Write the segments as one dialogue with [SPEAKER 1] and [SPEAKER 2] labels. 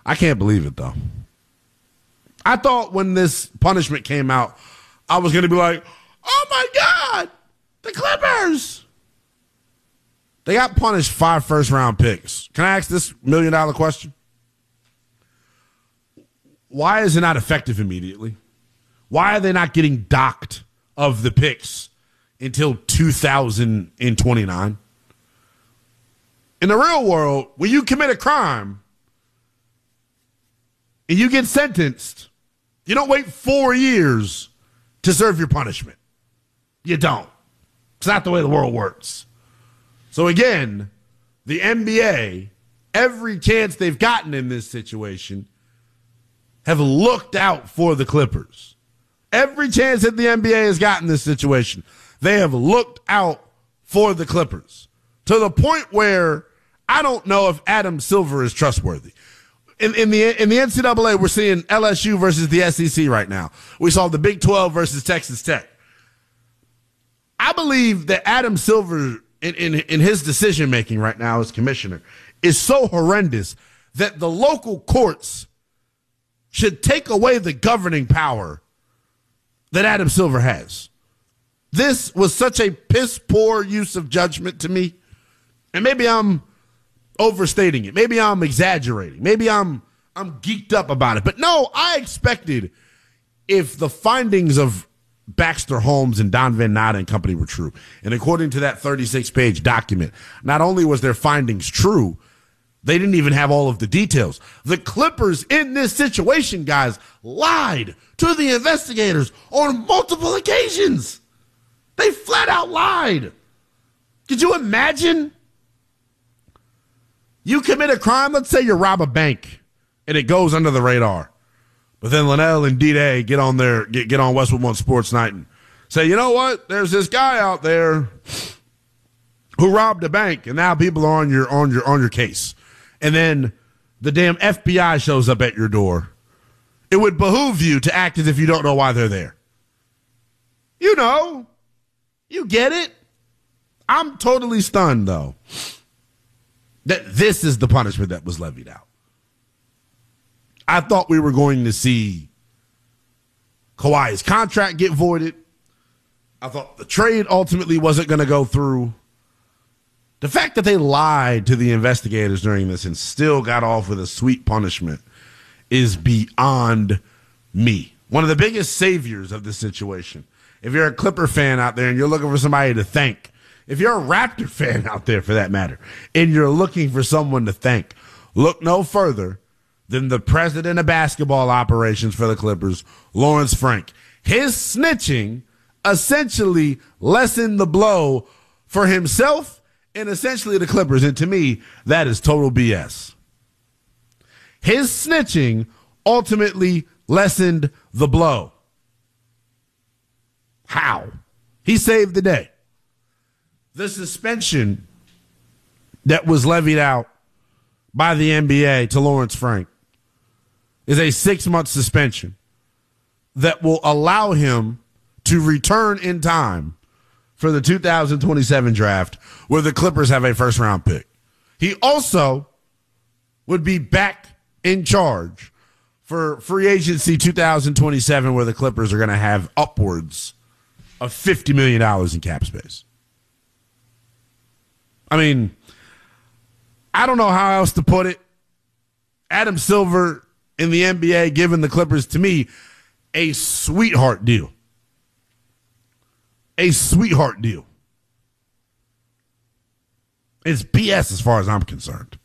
[SPEAKER 1] I can't believe it, though. I thought when this punishment came out, I was going to be like, oh, my God, the Clippers. They got punished 5 first-round picks. Can I ask this $1 million question? Why is it not effective immediately? Why are they not getting docked of the picks until 2029? In the real world, when you commit a crime and you get sentenced, you don't wait 4 years to serve your punishment. You don't. It's not the way the world works. So again, the NBA, every chance they've gotten in this situation, have looked out for the Clippers. Every chance that the NBA has gotten this situation, they have looked out for the Clippers to the point where I don't know if Adam Silver is trustworthy. In the NCAA, we're seeing LSU versus the SEC right now. We saw the Big 12 versus Texas Tech. I believe that Adam Silver, in his decision-making right now as commissioner, is so horrendous that the local courts should take away the governing power that Adam Silver has. This was such a piss-poor use of judgment to me. And maybe I'm overstating it. Maybe I'm exaggerating. Maybe I'm geeked up about it. But no, I expected, if the findings of Baxter Holmes and Don Van Natta and company were true, and according to that 36-page document, not only was their findings true, they didn't even have all of the details. The Clippers in this situation, guys, lied to the investigators on multiple occasions. They flat out lied. Could you imagine? You commit a crime, let's say you rob a bank, and it goes under the radar. But then Linnell and D-Day get on Westwood One Sports Night and say, you know what? There's this guy out there who robbed a bank, and now people are on your case. And then the damn FBI shows up at your door. It would behoove you to act as if you don't know why they're there. You know. You get it. I'm totally stunned, though, that this is the punishment that was levied out. I thought we were going to see Kawhi's contract get voided. I thought the trade ultimately wasn't going to go through. The fact that they lied to the investigators during this and still got off with a sweet punishment is beyond me. One of the biggest saviors of this situation. If you're a Clipper fan out there and you're looking for somebody to thank, if you're a Raptor fan out there for that matter, and you're looking for someone to thank, look no further than the president of basketball operations for the Clippers, Lawrence Frank. His snitching essentially lessened the blow for himself and essentially the Clippers. And to me, that is total BS. His snitching ultimately lessened the blow. How? He saved the day. The suspension that was levied out by the NBA to Lawrence Frank is a 6-month suspension that will allow him to return in time for the 2027 draft, where the Clippers have a first-round pick. He also would be back in charge for free agency 2027, where the Clippers are going to have upwards of $50 million in cap space. I mean, I don't know how else to put it. Adam Silver in the NBA giving the Clippers, to me, a sweetheart deal. A sweetheart deal. It's BS as far as I'm concerned.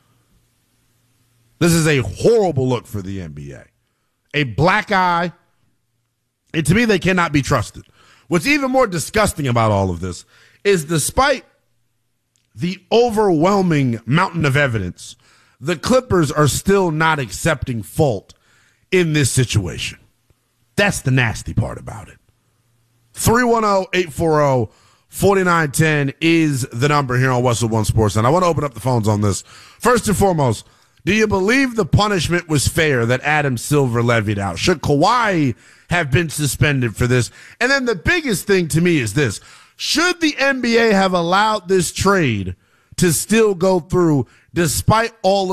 [SPEAKER 1] This is a horrible look for the NBA. A black eye. And to me, they cannot be trusted. What's even more disgusting about all of this is, despite the overwhelming mountain of evidence, the Clippers are still not accepting fault in this situation. That's the nasty part about it. 310-840-4910 is the number here on Westwood One Sports. And I want to open up the phones on this. First and foremost, do you believe the punishment was fair that Adam Silver levied out? Should Kawhi have been suspended for this? And then the biggest thing to me is this. Should the NBA have allowed this trade to still go through despite all